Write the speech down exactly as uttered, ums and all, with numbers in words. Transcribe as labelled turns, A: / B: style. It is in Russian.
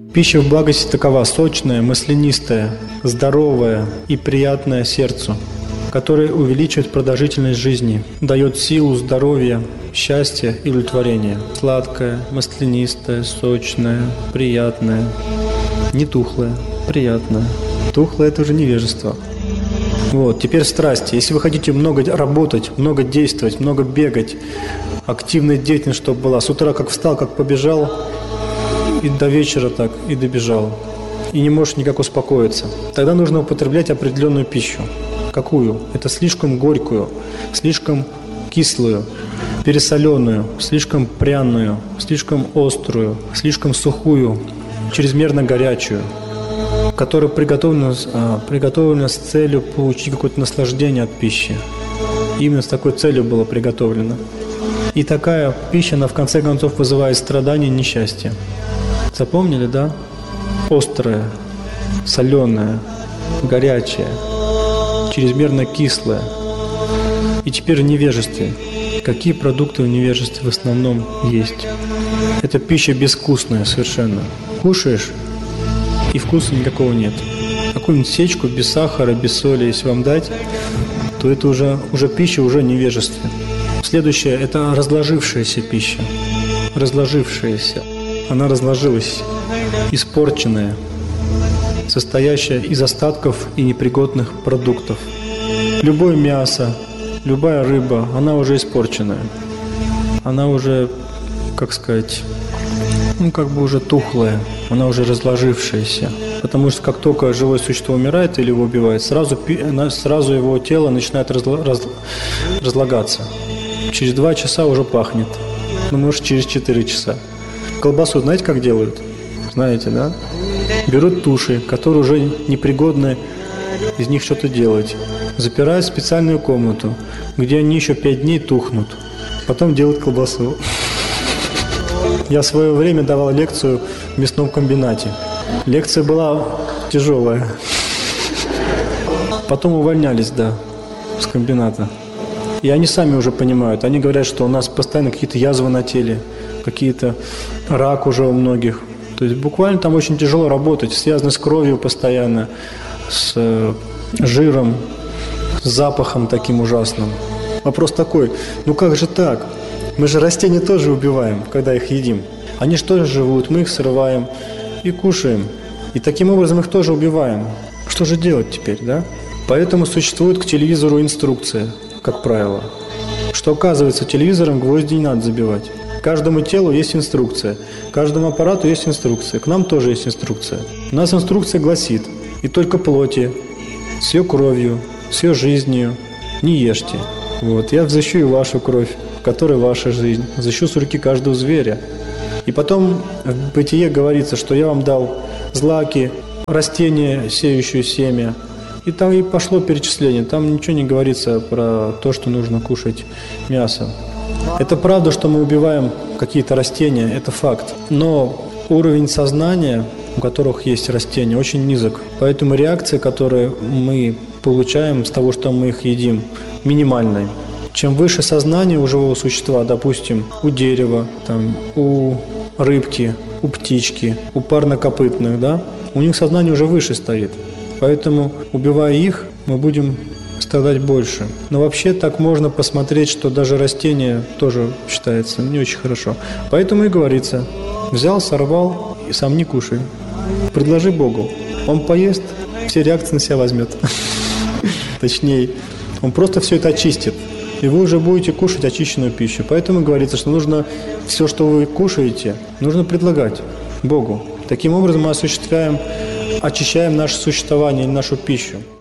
A: Пища в благости такова: сочная, маслянистая, здоровая и приятная сердцу, которая увеличивает продолжительность жизни, дает силу, здоровье, счастье и удовлетворение. Сладкая, маслянистая, сочная, приятная, не тухлая, приятная. Тухлое – это уже невежество. Вот, теперь страсти. Если вы хотите много работать, много действовать, много бегать, активная деятельность, чтобы была, с утра как встал, как побежал, и до вечера так, и добежал, и не можешь никак успокоиться, тогда нужно употреблять определенную пищу. Какую? Это слишком горькую, слишком кислую, пересоленную, слишком пряную, слишком острую, слишком сухую, чрезмерно горячую, которая приготовлена, приготовлена с целью получить какое-то наслаждение от пищи. Именно с такой целью была приготовлена. И такая пища, она в конце концов вызывает страдания и несчастье. Запомнили, да? Острая, соленая, горячая, чрезмерно кислая. И теперь в невежестве. Какие продукты в невежестве в основном есть? Это пища безвкусная совершенно. Кушаешь, и вкуса никакого нет. Какую-нибудь сечку без сахара, без соли, если вам дать, то это уже, уже пища, уже невежестве. Следующее – это разложившаяся пища. Разложившаяся. Она разложилась, испорченная, состоящая из остатков и непригодных продуктов. Любое мясо, любая рыба, она уже испорченная. Она уже, как сказать, ну как бы уже тухлая, она уже разложившаяся. Потому что как только живое существо умирает или его убивает, сразу, сразу его тело начинает разла, раз, разлагаться. Через два часа уже пахнет, ну может через четыре часа. Колбасу знаете, как делают? Знаете, да? Берут туши, которые уже непригодны из них что-то делать. Запирают в специальную комнату, где они еще пять дней тухнут. Потом делают колбасу. Я в свое время давал лекцию в мясном комбинате. Лекция была тяжелая. Потом увольнялись, да, с комбината. И они сами уже понимают. Они говорят, что у нас постоянно какие-то язвы на теле, какие-то рак уже у многих. То есть буквально там очень тяжело работать, связано с кровью постоянно, с э, жиром, с запахом таким ужасным. Вопрос такой: ну как же так? Мы же растения тоже убиваем, когда их едим. Они же тоже живут, мы их срываем и кушаем. И таким образом их тоже убиваем. Что же делать теперь, да? Поэтому существует к телевизору инструкция, как правило, что, оказывается, телевизором гвозди не надо забивать. Каждому телу есть инструкция, каждому аппарату есть инструкция, к нам тоже есть инструкция. У нас инструкция гласит: и только плоти, с ее кровью, с ее жизнью не ешьте. Вот, я взыщу и вашу кровь, в которой ваша жизнь, взыщу с руки каждого зверя. И потом в Бытие говорится, что я вам дал злаки, растения, сеющие семя. И там и пошло перечисление, там ничего не говорится про то, что нужно кушать мясо. Это правда, что мы убиваем какие-то растения, это факт. Но уровень сознания, у которых есть растения, очень низок. Поэтому реакция, которую мы получаем с того, что мы их едим, минимальная. Чем выше сознание у живого существа, допустим, у дерева, там, у рыбки, у птички, у парнокопытных, да, у них сознание уже выше стоит. Поэтому, убивая их, мы будем страдать больше. Но вообще так можно посмотреть, что даже растение тоже считается не очень хорошо. Поэтому и говорится: взял, сорвал и сам не кушай. Предложи Богу. Он поест, все реакции на себя возьмет. Точнее, он просто все это очистит. И вы уже будете кушать очищенную пищу. Поэтому говорится, что нужно все, что вы кушаете, нужно предлагать Богу. Таким образом мы осуществляем, очищаем наше существование, нашу пищу.